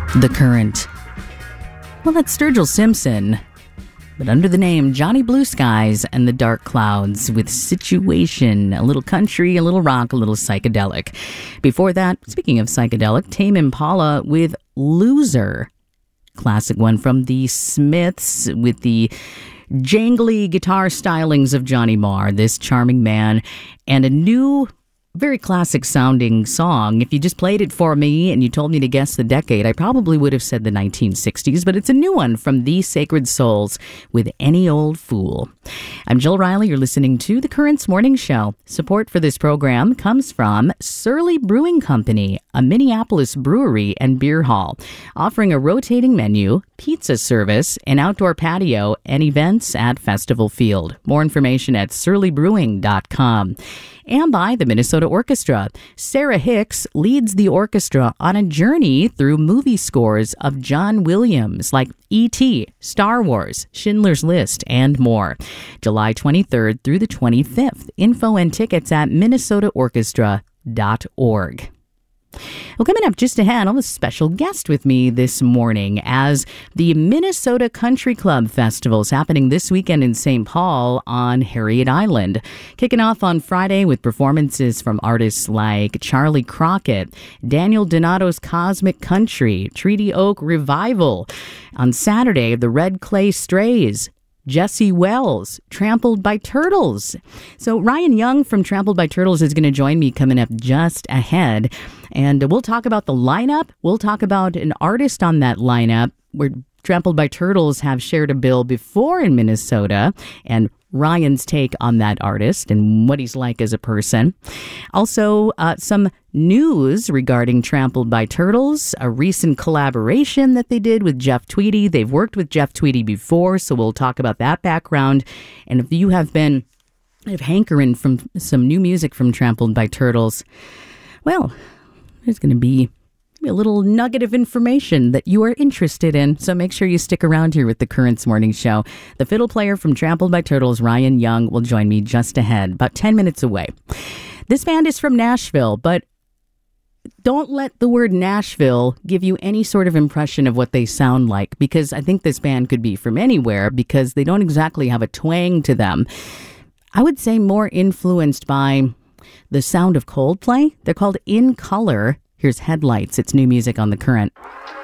The Current. Well, that's Sturgill Simpson, but under the name Johnny Blue Skies and the Dark Clouds with Situation, a little country, a little rock, a little psychedelic. Before that, speaking of psychedelic, Tame Impala with Loser. Classic one from the Smiths with the jangly guitar stylings of Johnny Marr, this charming man, and a new, very classic sounding song. If you just played it for me and you told me to guess the decade, I probably would have said the 1960s, but it's a new one from The Sacred Souls with Any Old Fool. I'm Jill Riley. You're listening to The Currents Morning Show. Support for this program comes from Surly Brewing Company, a Minneapolis brewery and beer hall, offering a rotating menu, pizza service, an outdoor patio, and events at Festival Field. More information at surlybrewing.com. And by the Minnesota Orchestra. Sarah Hicks leads the orchestra on a journey through movie scores of John Williams, like E.T., Star Wars, Schindler's List, and more. July 23rd through the 25th. Info and tickets at minnesotaorchestra.org. Well, coming up just ahead, I have a special guest with me this morning as the Minnesota Country Club Festival is happening this weekend in St. Paul on Harriet Island. Kicking off on Friday with performances from artists like Charlie Crockett, Daniel Donato's Cosmic Country, Treaty Oak Revival. On Saturday, the Red Clay Strays, Jesse Wells, Trampled by Turtles. So Ryan Young from Trampled by Turtles is going to join me coming up just ahead. And we'll talk about the lineup. We'll talk about an artist on that lineup where Trampled by Turtles have shared a bill before in Minnesota, and Ryan's take on that artist and what he's like as a person. Also, some news regarding Trampled by Turtles, a recent collaboration that they did with Jeff Tweedy. They've worked with Jeff Tweedy before, so we'll talk about that background. And if you have been kind of hankering from some new music from Trampled by Turtles, well, there's going to be a little nugget of information that you are interested in, so make sure you stick around here with the Currents Morning Show. The fiddle player from Trampled by Turtles, Ryan Young, will join me just ahead, about 10 minutes away. This band is from Nashville, but don't let the word Nashville give you any sort of impression of what they sound like, because I think this band could be from anywhere, because they don't exactly have a twang to them. I would say more influenced by the sound of Coldplay. They're called In Color. Here's Headlights. It's new music on The Current.